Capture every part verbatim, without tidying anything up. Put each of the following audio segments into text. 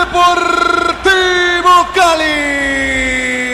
Deportivo Cali.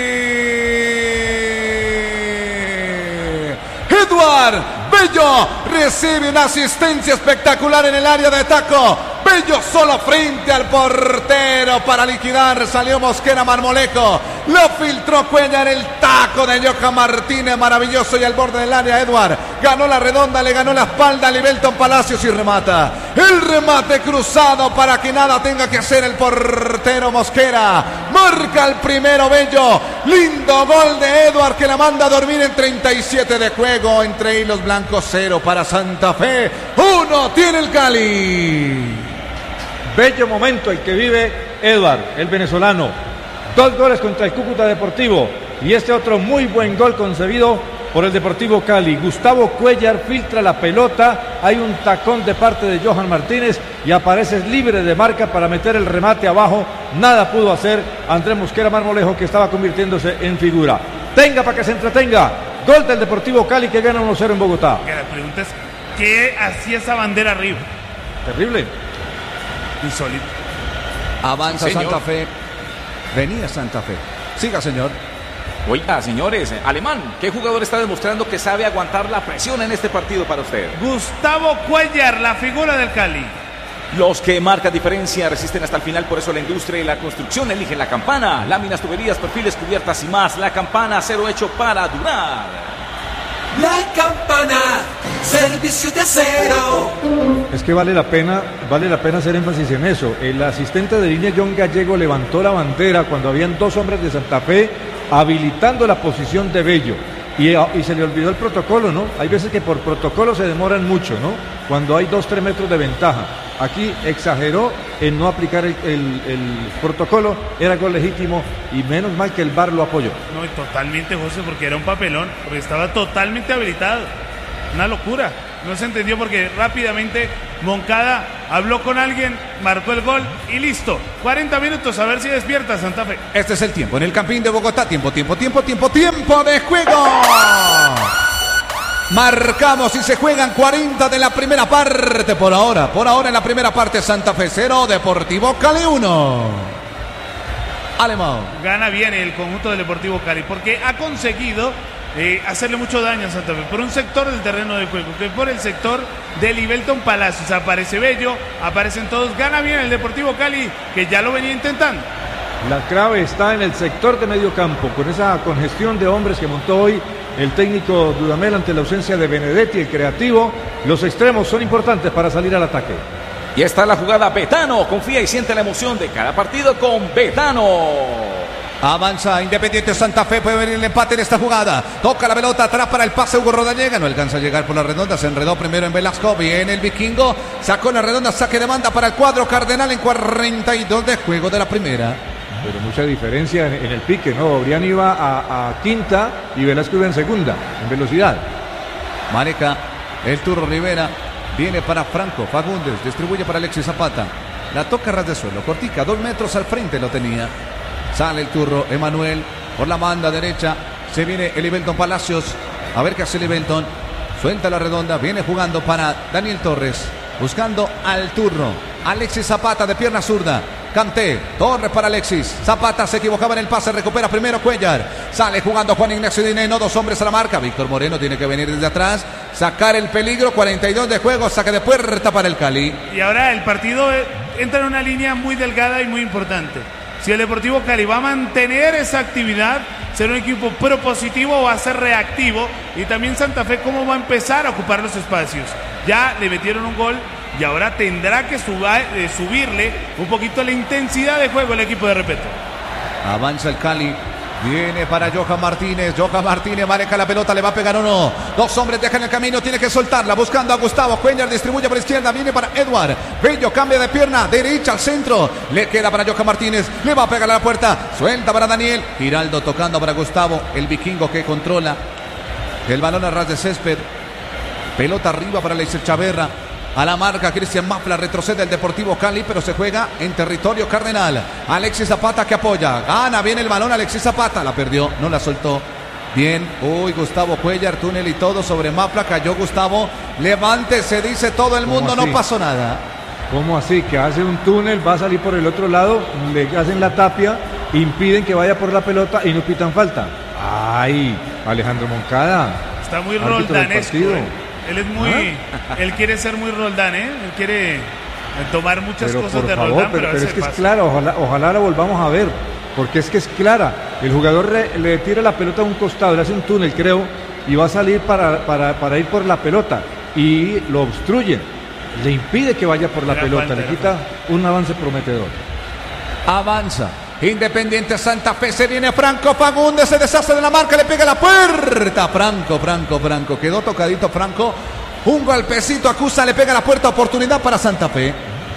Edward Bello recibe una asistencia espectacular en el área de taco. Bello solo frente al portero para liquidar. Salió Mosquera Marmolejo. Lo filtró Cuellar, el taco de Johan Martínez. Maravilloso y al borde del área Edward. Ganó la redonda, le ganó la espalda a Libelton Palacios y remata. El remate cruzado para que nada tenga que hacer el portero Mosquera. Marca el primero Bello. Lindo gol de Edward que la manda a dormir en treinta y siete de juego. Entre hilos blancos, cero para Santa Fe. Uno tiene el Cali. Bello momento el que vive Edward, el venezolano. Dos goles contra el Cúcuta Deportivo y este otro muy buen gol concebido por el Deportivo Cali. Gustavo Cuellar filtra la pelota, hay un tacón de parte de Johan Martínez y aparece libre de marca para meter el remate abajo. Nada pudo hacer Andrés Mosquera Marmolejo, que estaba convirtiéndose en figura. Tenga para que se entretenga. Gol del Deportivo Cali que gana uno cero en Bogotá. La pregunta es, ¿qué hacía esa bandera arriba? Terrible. Insólito. Avanza Sí, Santa Fe. Venía Santa Fe. Siga, señor. Oiga, señores, Alemán, ¿qué jugador está demostrando que sabe aguantar la presión en este partido para usted? Gustavo Cuellar, la figura del Cali. Los que marcan diferencia resisten hasta el final, por eso la industria y la construcción eligen la Campana. Láminas, tuberías, perfiles, cubiertas y más. La Campana, acero hecho para durar. La Campana, servicio de acero. Es que vale la pena, vale la pena hacer énfasis en eso. El asistente de línea John Gallego levantó la bandera cuando habían dos hombres de Santa Fe habilitando la posición de Bello. Y, y se le olvidó el protocolo, ¿no? Hay veces que por protocolo se demoran mucho, ¿no? Cuando hay dos, tres metros de ventaja. Aquí exageró en no aplicar el, el, el protocolo, era gol legítimo y menos mal que el V A R lo apoyó. No, y totalmente, José, porque era un papelón, porque estaba totalmente habilitado. Una locura. No se entendió porque rápidamente Moncada habló con alguien, marcó el gol y listo. cuarenta minutos a ver si despierta Santa Fe. Este es el tiempo en el Campín de Bogotá. Tiempo, tiempo, tiempo, tiempo, tiempo de juego. Marcamos y se juegan cuarenta de la primera parte. Por ahora, por ahora en la primera parte Santa Fe cero, Deportivo Cali uno. Alemán. Gana bien el conjunto del Deportivo Cali porque ha conseguido eh, hacerle mucho daño a Santa Fe por un sector del terreno de juego, que por el sector de Libelton Palacios. Aparece Bello, aparecen todos. Gana bien el Deportivo Cali, que ya lo venía intentando. La clave está en el sector de medio campo, con esa congestión de hombres que montó hoy el técnico Dudamel ante la ausencia de Benedetti, el creativo. Los extremos son importantes para salir al ataque. Y está la jugada Betano. Confía y siente la emoción de cada partido con Betano. Avanza Independiente Santa Fe, puede venir el empate en esta jugada. Toca la pelota atrás para el pase Hugo Rodallega. No alcanza a llegar por la redonda, se enredó primero en Velasco. Viene el vikingo, sacó la redonda, saque de banda para el cuadro cardenal en cuarenta y dos de juego de la primera. Pero mucha diferencia en, en el pique, ¿no? Obrián iba a, a quinta y Velasco iba en segunda, en velocidad. Maneja el Turro Rivera, viene para Franco Fagundes, distribuye para Alexis Zapata. La toca ras de suelo, cortica, dos metros al frente lo tenía. Sale el Turro, Emanuel, por la banda derecha, se viene el Libelton Palacios. A ver qué hace Libelton, suelta la redonda, viene jugando para Daniel Torres, buscando al Turro. Alexis Zapata de pierna zurda. Canté, Torres para Alexis. Zapata se equivocaba en el pase, recupera primero Cuellar. Sale jugando Juan Ignacio Dineno, dos hombres a la marca. Víctor Moreno tiene que venir desde atrás, sacar el peligro. cuarenta y dos de juego, saque de puerta para el Cali. Y ahora el partido entra en una línea muy delgada y muy importante. Si el Deportivo Cali va a mantener esa actividad, ser un equipo propositivo o va a ser reactivo. Y también Santa Fe, cómo va a empezar a ocupar los espacios. Ya le metieron un gol y ahora tendrá que suba, eh, subirle un poquito la intensidad de juego el equipo de Repeto. Avanza el Cali. Viene para Johan Martínez. Johan Martínez maneja la pelota, le va a pegar o no. Dos hombres dejan el camino, tiene que soltarla. Buscando a Gustavo. Cuellar distribuye por izquierda. Viene para Edward. Bello cambia de pierna. Derecha al centro. Le queda para Johan Martínez. Le va a pegar a la puerta. Suelta para Daniel. Giraldo tocando para Gustavo. El vikingo que controla el balón a ras de césped. Pelota arriba para Alexis Chaverra. A la marca Cristian Mafla, retrocede el Deportivo Cali, pero se juega en territorio cardenal. Alexis Zapata que apoya, gana bien el balón Alexis Zapata, la perdió, no la soltó. Bien, uy, Gustavo Cuellar, túnel y todo sobre Mafla, cayó Gustavo. Levántese, dice todo el mundo, no pasó nada. ¿Cómo así? Que hace un túnel, va a salir por el otro lado, le hacen la tapia, impiden que vaya por la pelota y no pitan falta. ¡Ay! Alejandro Moncada. Está muy árbitro del roldanesco. partido. eh. Él es muy. ¿Ah? Él quiere ser muy roldán, ¿eh? Él quiere eh, tomar muchas Pero cosas por de favor, roldán, pero, pero, a pero es veces que es pasa. clara, ojalá, ojalá la volvamos a ver, porque es que es clara. El jugador le, le tira la pelota a un costado, le hace un túnel, creo, y va a salir para, para, para ir por la pelota, y lo obstruyen, le impide que vaya por la Era pelota, falta, le era quita un avance prometedor. Avanza. Independiente Santa Fe, se viene Franco Fagundes, se deshace de la marca, le pega a la puerta. Franco, Franco, Franco. Quedó tocadito Franco. Un golpecito, acusa, le pega a la puerta. Oportunidad para Santa Fe.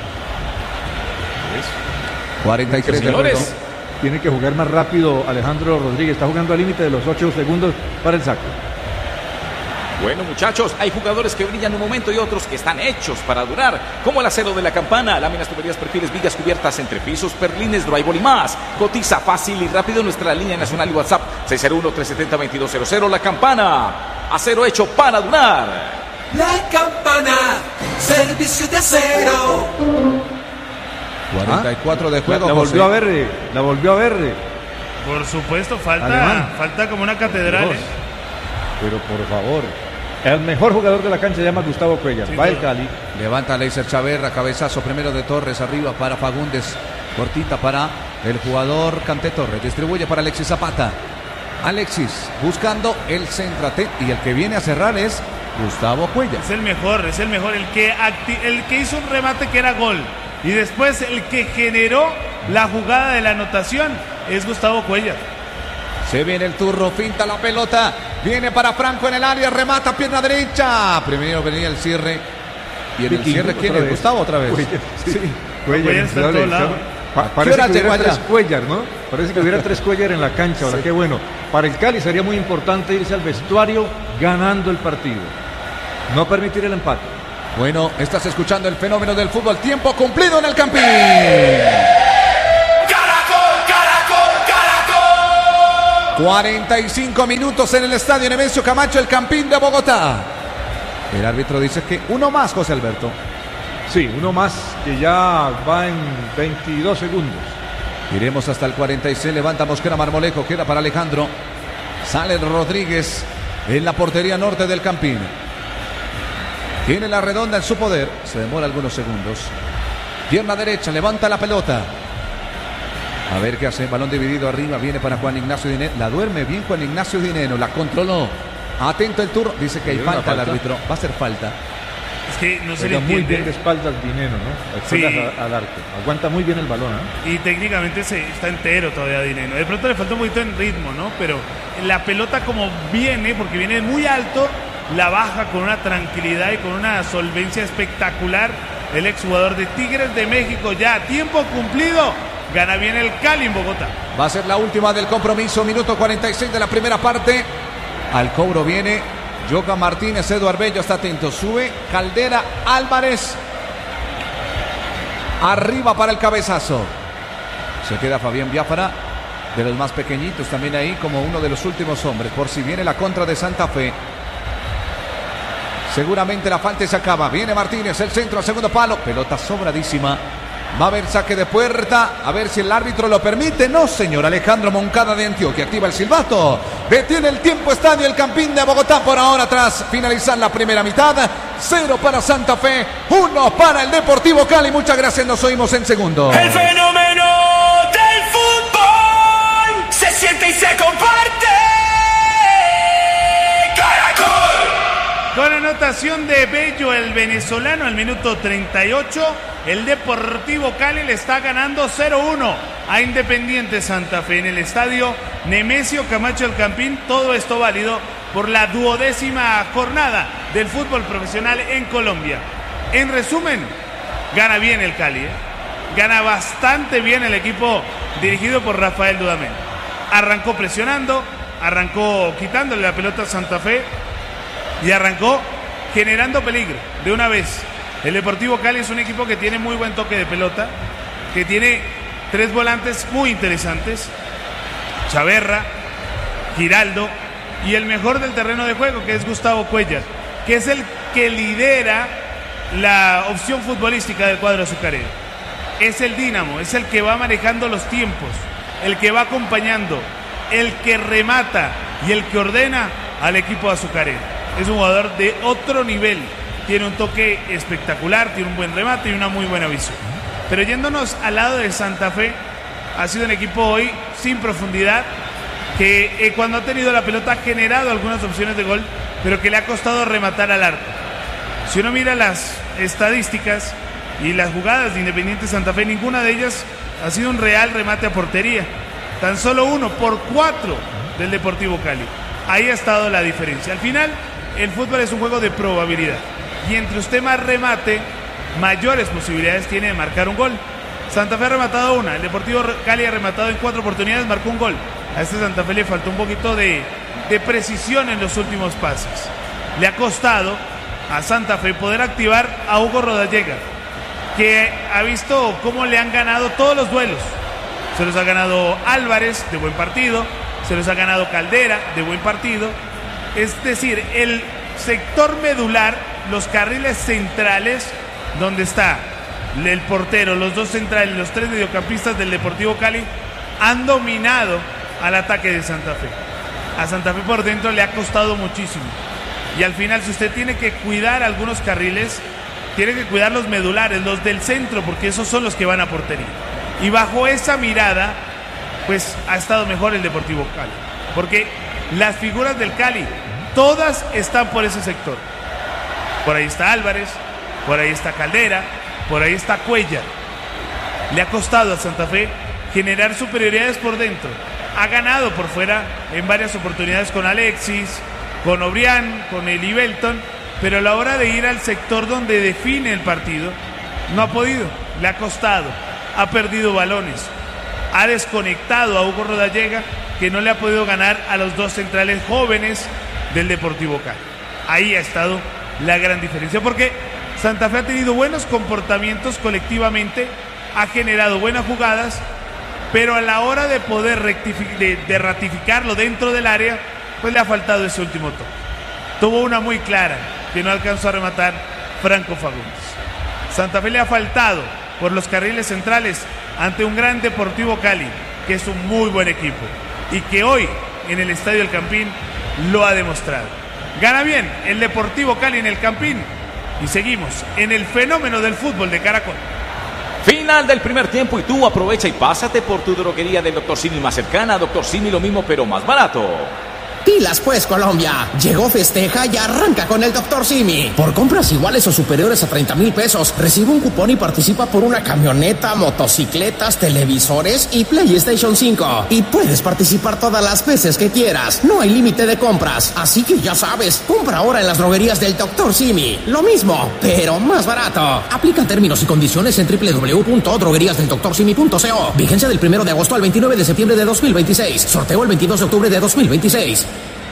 cuarenta y tres de Señores. juego. Tiene que jugar más rápido Alejandro Rodríguez, está jugando al límite de los ocho segundos para el saque. Bueno, muchachos, hay jugadores que brillan un momento y otros que están hechos para durar, como el acero de la campana, láminas, tuberías, perfiles, vigas cubiertas, entrepisos, perlines, drywall y más. Cotiza fácil y rápido en nuestra línea nacional y WhatsApp seis cero uno, tres siete cero, dos dos cero cero. La Campana, acero hecho para durar. La Campana, servicio de acero. cuarenta y cuatro de juego. La, la volvió José. a ver, la volvió a ver. Por supuesto, falta, Alemán. falta como una catedral. Dios. ¿eh? Pero por favor, el mejor jugador de la cancha se llama Gustavo Cuellar. Sin Va el duda. Cali. Levanta Leiser Chaverra, cabezazo primero de Torres, arriba para Fagundes, cortita para el jugador Canté Torres, distribuye para Alexis Zapata. Alexis buscando el céntrate y el que viene a cerrar es Gustavo Cuellar. Es el mejor, es el mejor, el que, acti- el que hizo un remate que era gol. Y después el que generó la jugada de la anotación es Gustavo Cuellar. Se viene el turno, finta la pelota, viene para Franco en el área, remata pierna derecha. Primero venía el cierre. Y en el Vikingo, cierre, ¿quién otra es? vez. Gustavo otra vez. Cuellar, sí. Cuellar Cuellar, está en todo lado. Pa- ¿Qué parece hora que llegó hubiera allá? tres Cuellar, ¿no? Parece que hubiera tres Cuellar en la cancha. Ahora, qué bueno. Para el Cali sería muy importante irse al vestuario ganando el partido. No permitir el empate. Bueno, estás escuchando el fenómeno del fútbol. Tiempo cumplido en el Campín. cuarenta y cinco minutos en el estadio Nemesio Camacho, el Campín de Bogotá. El árbitro dice que uno más, José Alberto. Sí, uno más que ya va en veintidós segundos. Iremos hasta el cuarenta y seis. Levanta Mosquera Marmolejo. Queda para Alejandro. Sale Rodríguez en la portería norte del Campín. Tiene la redonda en su poder. Se demora algunos segundos. Pierna derecha. Levanta la pelota. A ver qué hace. Balón dividido arriba. Viene para Juan Ignacio Dineno. La duerme bien Juan Ignacio Dineno. La controló. Atento el turno. Dice que hay ¿Hay una falta, falta? el árbitro. Va a ser falta. Es que no se le Juega muy entiende. bien de espaldas Dineno, ¿no? Sí. Espaldas a- al arco. Aguanta muy bien el balón, ¿eh? Y técnicamente se, está entero todavía Dineno. De pronto le falta un poquito en ritmo, ¿no? Pero la pelota como viene, porque viene muy alto, la baja con una tranquilidad y con una solvencia espectacular. El exjugador de Tigres de México ya a tiempo cumplido. Gana bien el Cali en Bogotá. Va a ser la última del compromiso. Minuto cuarenta y seis de la primera parte. Al cobro viene Joca Martínez. Eduard Bello está atento. Sube Caldera Álvarez. Arriba para el cabezazo. Se queda Fabián Biafara. De los más pequeñitos también ahí como uno de los últimos hombres. Por si viene la contra de Santa Fe. Seguramente la falta se acaba. Viene Martínez. El centro al segundo palo. Pelota sobradísima. Va a haber saque de puerta, a ver si el árbitro lo permite. No, señor. Alejandro Moncada de Antioquia activa el silbato. Detiene el tiempo estadio el Campín de Bogotá por ahora tras finalizar la primera mitad. Cero para Santa Fe, uno para el Deportivo Cali. Muchas gracias, nos oímos en segundo. El fenómeno del fútbol se siente y se comparte. Caracol. Con anotación de Bello, el venezolano, al minuto treinta y ocho, el Deportivo Cali le está ganando cero uno a Independiente Santa Fe en el estadio Nemesio Camacho El Campín. Todo esto válido por la duodécima jornada del fútbol profesional en Colombia. En resumen, gana bien el Cali, ¿eh? Gana bastante bien el equipo dirigido por Rafael Dudamel. Arrancó presionando, arrancó quitándole la pelota a Santa Fe y arrancó generando peligro de una vez. El Deportivo Cali es un equipo que tiene muy buen toque de pelota, que tiene tres volantes muy interesantes: Chaverra, Giraldo y el mejor del terreno de juego, que es Gustavo Cuellar, que es el que lidera la opción futbolística del cuadro azucarero. Es el dínamo, es el que va manejando los tiempos, el que va acompañando, el que remata y el que ordena al equipo azucarero. Es un jugador de otro nivel, tiene un toque espectacular, tiene un buen remate y una muy buena visión. Pero yéndonos al lado de Santa Fe, ha sido un equipo hoy sin profundidad, que eh, cuando ha tenido la pelota ha generado algunas opciones de gol, pero que le ha costado rematar al arco. Si uno mira las estadísticas y las jugadas de Independiente Santa Fe, ninguna de ellas ha sido un real remate a portería. Tan solo uno por cuatro del Deportivo Cali. Ahí ha estado la diferencia. Al final, el fútbol es un juego de probabilidad. Y entre usted más remate, mayores posibilidades tiene de marcar un gol. Santa Fe ha rematado una, el Deportivo Cali ha rematado en cuatro oportunidades, marcó un gol. A este Santa Fe le faltó un poquito de, de precisión en los últimos pases. Le ha costado a Santa Fe poder activar a Hugo Rodallega, que ha visto cómo le han ganado todos los duelos. Se los ha ganado Álvarez, de buen partido, se los ha ganado Caldera, de buen partido. Es decir, el sector medular, los carriles centrales, donde está el portero, los dos centrales, los tres mediocampistas del Deportivo Cali, han dominado al ataque de Santa Fe. A Santa Fe por dentro le ha costado muchísimo. Y al final, si usted tiene que cuidar algunos carriles, tiene que cuidar los medulares, los del centro, porque esos son los que van a portería. Y bajo esa mirada, pues ha estado mejor el Deportivo Cali. Porque las figuras del Cali, todas están por ese sector. Por ahí está Álvarez, por ahí está Caldera, por ahí está Cuellar. Le ha costado a Santa Fe generar superioridades por dentro. Ha ganado por fuera en varias oportunidades con Alexis, con Obrián, con Eli Belton, pero a la hora de ir al sector donde define el partido, no ha podido, le ha costado, ha perdido balones, ha desconectado a Hugo Rodallega, que no le ha podido ganar a los dos centrales jóvenes del Deportivo Cali. Ahí ha estado la gran diferencia, porque Santa Fe ha tenido buenos comportamientos colectivamente, ha generado buenas jugadas, pero a la hora de poder rectific- de, de ratificarlo dentro del área, pues le ha faltado ese último toque. Tuvo una muy clara que no alcanzó a rematar Franco Fagundes. Santa Fe le ha faltado por los carriles centrales ante un gran Deportivo Cali, que es un muy buen equipo y que hoy en el Estadio El Campín lo ha demostrado. Gana bien el Deportivo Cali en el Campín y seguimos en el fenómeno del fútbol de Caracol. Final del primer tiempo y tú aprovecha y pásate por tu droguería del doctor Simi más cercana. doctor Simi, lo mismo pero más barato. Pilas pues, Colombia. Llegó Festeja y arranca con el doctor Simi. Por compras iguales o superiores a treinta mil pesos, recibe un cupón y participa por una camioneta, motocicletas, televisores y PlayStation cinco. Y puedes participar todas las veces que quieras. No hay límite de compras. Así que ya sabes, compra ahora en las droguerías del doctor Simi. Lo mismo, pero más barato. Aplican términos y condiciones en doble u doble u doble u punto droguerías del doctor simi punto co. Vigencia del primero de agosto al veintinueve de septiembre de dos mil veintiséis. Sorteo el veintidós de octubre de dos mil veintiséis.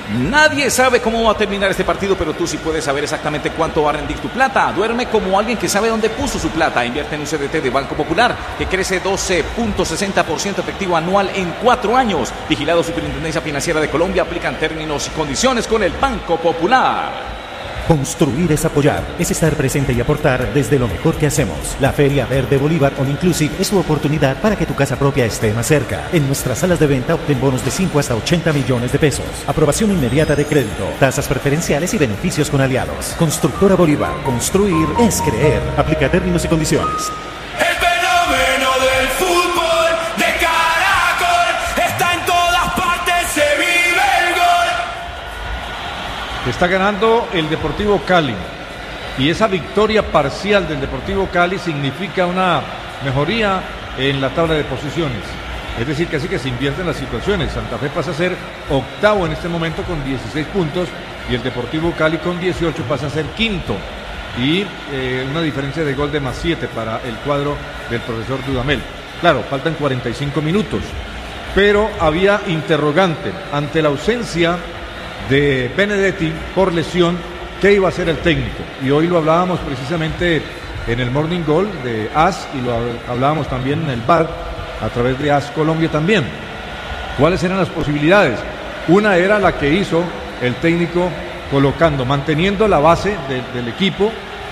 Nadie sabe cómo va a terminar este partido, pero tú sí puedes saber exactamente cuánto va a rendir tu plata. Duerme como alguien que sabe dónde puso su plata. Invierte en un C D T de Banco Popular que crece doce punto sesenta por ciento efectivo anual en cuatro años. Vigilado Superintendencia Financiera de Colombia. Aplican términos y condiciones con el Banco Popular. Construir es apoyar, es estar presente y aportar desde lo mejor que hacemos. La Feria Verde Bolívar All Inclusive es tu oportunidad para que tu casa propia esté más cerca. En nuestras salas de venta obtén bonos de cinco hasta ochenta millones de pesos. Aprobación inmediata de crédito, tasas preferenciales y beneficios con aliados. Constructora Bolívar, construir es creer. Aplica términos y condiciones. El fenómeno del fútbol de Caracol está en todas partes, se vive el gol. Está ganando el Deportivo Cali y esa victoria parcial del Deportivo Cali significa una mejoría en la tabla de posiciones. Es decir, que así que se invierten las situaciones. Santa Fe pasa a ser octavo en este momento con dieciséis puntos y el Deportivo Cali con dieciocho pasa a ser quinto. Y eh, una diferencia de gol de más siete para el cuadro del profesor Dudamel. Claro, faltan cuarenta y cinco minutos, pero había interrogante ante la ausencia de Benedetti por lesión, ¿qué iba a hacer el técnico? Y hoy lo hablábamos precisamente en el Morning Goal de A S y lo hablábamos también en el bar a través de A S Colombia también. ¿Cuáles eran las posibilidades? Una era la que hizo el técnico colocando, manteniendo la base de, del equipo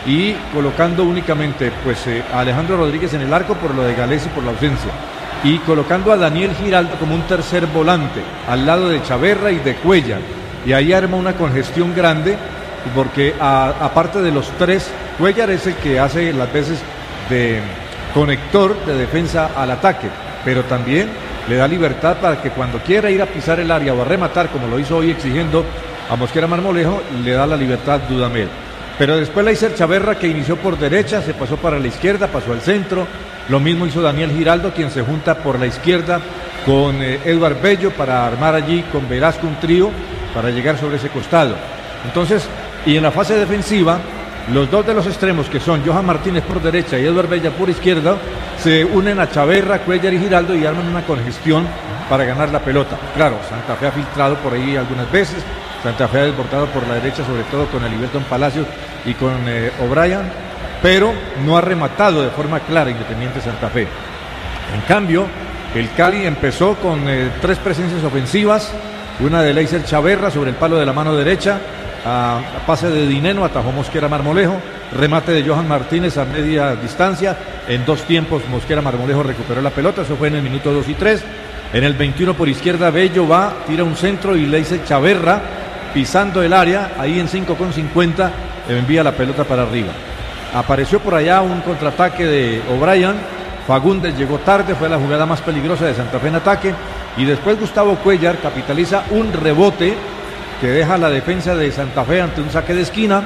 y colocando únicamente pues, eh, a Alejandro Rodríguez en el arco por lo de Gales y por la ausencia, y colocando a Daniel Giraldo como un tercer volante al lado de Chaverra y de Cuellar, y ahí arma una congestión grande porque a, aparte de los tres, Cuellar es el que hace las veces de conector de defensa al ataque, pero también le da libertad para que cuando quiera ir a pisar el área o a rematar, como lo hizo hoy exigiendo a Mosquera Marmolejo, le da la libertad Dudamel. Pero después Leiser Chaverra, que inició por derecha, se pasó para la izquierda, pasó al centro. Lo mismo hizo Daniel Giraldo, quien se junta por la izquierda con eh, Edward Bello para armar allí con Velasco un trío para llegar sobre ese costado. Entonces, y en la fase defensiva, los dos de los extremos, que son Johan Martínez por derecha y Edward Bello por izquierda, se unen a Chaverra, Cuellar y Giraldo y arman una congestión para ganar la pelota. Claro, Santa Fe ha filtrado por ahí algunas veces. Santa Fe ha desbordado por la derecha, sobre todo con Eliberton Palacios y con eh, O'Brien, pero no ha rematado de forma clara Independiente Santa Fe. En cambio, el Cali empezó con eh, tres presencias ofensivas, una de Leiser Chaverra sobre el palo de la mano derecha, a, a pase de Dineno, atajó Mosquera Marmolejo, remate de Johan Martínez a media distancia, en dos tiempos Mosquera Marmolejo recuperó la pelota, eso fue en el minuto dos y tres, en el veintiuno por izquierda Bello va, tira un centro y Leiser Chaverra, pisando el área, ahí en cinco con cincuenta, envía la pelota para arriba. Apareció por allá un contraataque de O'Brien, Fagundes llegó tarde, fue la jugada más peligrosa de Santa Fe en ataque, y después Gustavo Cuellar capitaliza un rebote que deja la defensa de Santa Fe ante un saque de esquina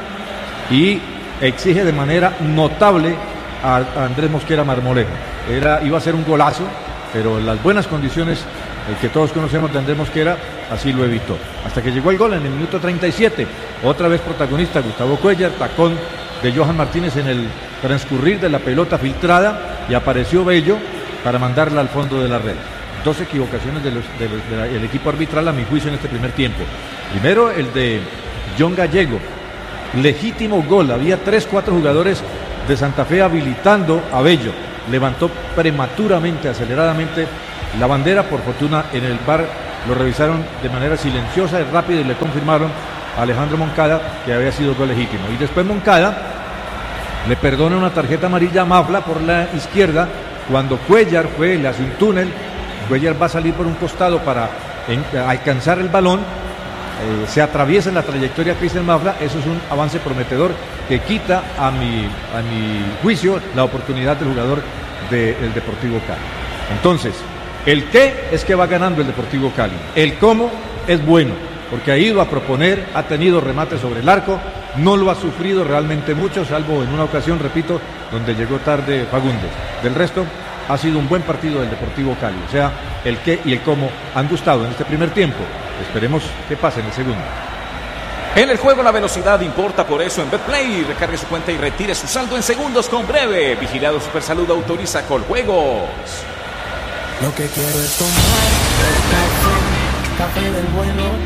y exige de manera notable a, a Andrés Mosquera Marmolejo. Era, iba a ser un golazo, pero en las buenas condiciones el que todos conocemos de Andrés Mosquera así lo evitó. Hasta que llegó el gol en el minuto treinta y siete. Otra vez protagonista Gustavo Cuellar, tacón de Johan Martínez en el transcurrir de la pelota filtrada y apareció Bello para mandarla al fondo de la red. Dos equivocaciones del de de de equipo arbitral a mi juicio en este primer tiempo. Primero el de John Gallego, legítimo gol. Había tres, cuatro jugadores de Santa Fe habilitando a Bello. Levantó prematuramente, aceleradamente la bandera. Por fortuna en el V A R lo revisaron de manera silenciosa y rápida y le confirmaron a Alejandro Moncada que había sido gol legítimo. Y después Moncada le perdona una tarjeta amarilla a Mafla por la izquierda cuando Cuellar fue, le hace un túnel. Cuellar va a salir por un costado para en, alcanzar el balón, eh, se atraviesa en la trayectoria Cristian Mafla. Eso es un avance prometedor que quita a mi, a mi juicio la oportunidad del jugador del Deportivo Cali. Entonces, el qué es que va ganando el Deportivo Cali, el cómo es bueno, porque ha ido a proponer, ha tenido remate sobre el arco, no lo ha sufrido realmente mucho, salvo en una ocasión, repito, donde llegó tarde Fagundes. Del resto, ha sido un buen partido del Deportivo Cali. O sea, el qué y el cómo han gustado en este primer tiempo. Esperemos que pase en el segundo. En el juego la velocidad importa, por eso en Betplay recargue su cuenta y retire su saldo en segundos con Breve. Vigilado Supersalud, autoriza Coljuegos. Lo que quiero es tomar café, café del bueno.